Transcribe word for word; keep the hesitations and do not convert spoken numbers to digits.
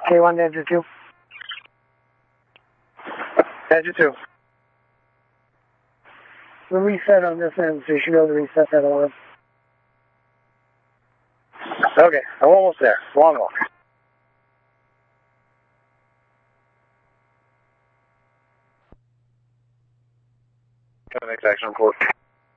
K one to engine two. Engine two. We'll reset on this end, so you should be able to reset that alarm. Okay, I'm almost there. Long walk. Next action report.